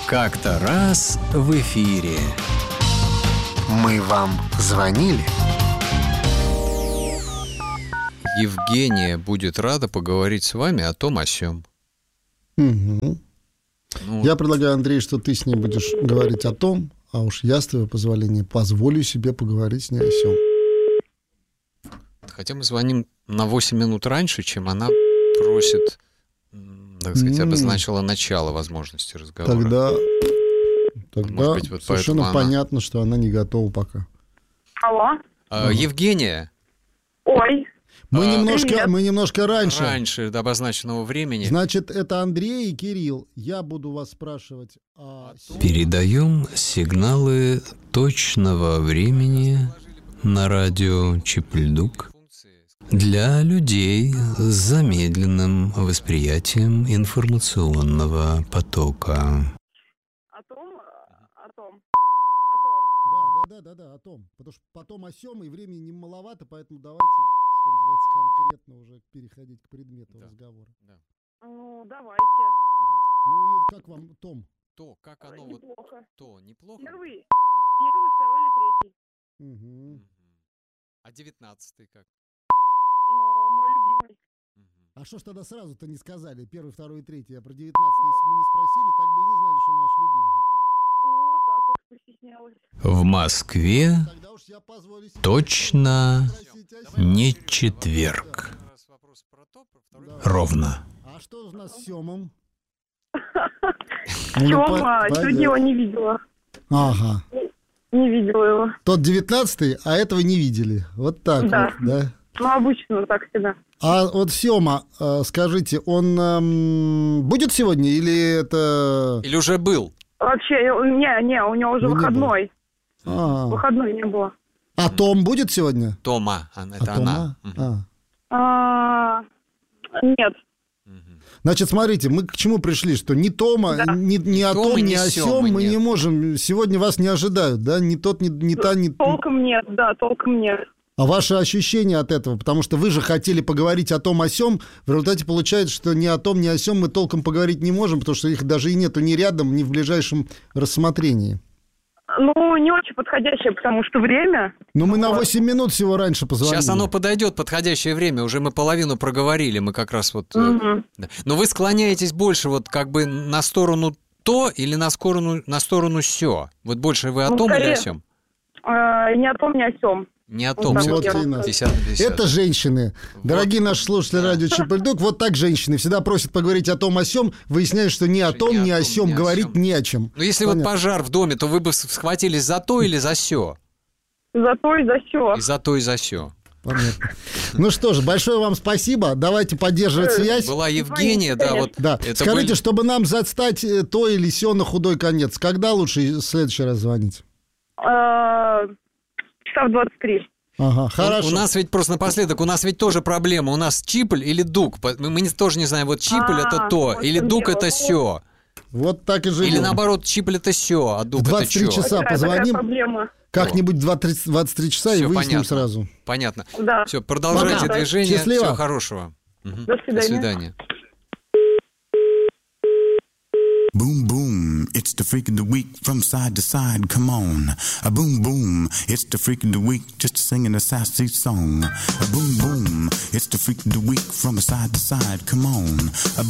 Как-то раз в эфире. Мы вам звонили? Евгения будет рада поговорить с вами о том, о сём. Угу. Я предлагаю, Андрей, что ты с ней будешь говорить о том, а уж я, с твоего позволения, позволю себе поговорить с ней о сём. Хотя мы звоним на 8 минут раньше, чем она просит, так сказать, обозначила начало возможности разговора. Тогда может быть, вот совершенно понятно, что она не готова пока. Алло. Евгения. Ой. Мы немножко раньше. Раньше до обозначенного времени. Значит, это Андрей и Кирилл. Я буду вас спрашивать о... Передаем сигналы точного времени на радио Чип-Льдук для людей с замедленным восприятием информационного потока. О том. Да, о том. Потому что потом о сём, и времени не маловато, поэтому давайте, что называется, конкретно уже переходить к предмету разговора. Да. Ну, давайте. Ну и как вам, Том? Как оно неплохо. Неплохо? Первый, второй или третий. Угу. А 19-й как? Ну, мой любимый. А что ж тогда сразу-то не сказали? Первый, второй и третий. А про 19-й, если бы не спросили, так бы и не знали, что он ваш любимый. Ну, вот так вот постеснялась. В Москве Тогда уж я позволю себе точно спросить о сём. не четверг. Ровно. А что у нас с Сёмом? Тёма, сегодня его не видела. Ага. Не видела его. Тот 19-й, а этого не видели. Вот так Да. вот, да? Ну, обычно так всегда. А вот Сёма, скажите, он будет сегодня или это... Или уже был? Вообще, не, у него уже Ну, не выходной. А. Выходной не было. А Том будет сегодня? Тома, это она. А. Нет. Значит, смотрите, мы к чему пришли, что ни Тома, ни о том, ни о сём мы не можем. Сегодня вас не ожидают, да? Ни тот, ни та, ни... Толком нет. А ваши ощущения от этого? Потому что вы же хотели поговорить о том, о сём. В результате получается, что ни о том, ни о сём мы толком поговорить не можем, потому что их даже и нету ни рядом, ни в ближайшем рассмотрении. Ну, не очень подходящее, потому что время... Но мы на 8 минут всего раньше позвонили. Сейчас оно подойдет, подходящее время. Уже мы половину проговорили, мы как раз вот... Да. Но вы склоняетесь больше вот как бы на сторону то или на сторону сё? Вот больше вы о том или о сём? Не о том, ни о сём. Не о том. Вот и нас. Это женщины. Дорогие наши слушатели радио Чип-Льдук, вот так женщины всегда просят поговорить о том, о сём, выясняют, что ни о том, ни о сём говорить не о чем. Ну, если вот пожар в доме, то вы бы схватились за то или за сё? За то и за сё. И за то, и за сё. Понятно. Ну что ж, большое вам спасибо. Давайте поддерживать связь. Была Евгения, да, вот. Да. Скажите, чтобы нам застать то или сё на худой конец, когда лучше в следующий раз звонить? Часа в 23. Ага, хорошо. У нас ведь просто напоследок, у нас ведь тоже проблема. У нас Чипль или Дук? Мы тоже не знаем, вот Чипль это то, или Дук это сё. Вот так и живем. Или наоборот, Чипль это сё, а Дук это чё. 23 часа позвоним. Как-нибудь 23 часа и выясним сразу. Понятно. Да. Все, продолжайте движение. Счастливо. Всего хорошего. До свидания. До свидания. Boom, boom, it's the freak of the week from side to side, come on. A boom, boom, it's the freak of the week just singing a sassy song. A boom, boom, it's the freak of the week from side to side, come on.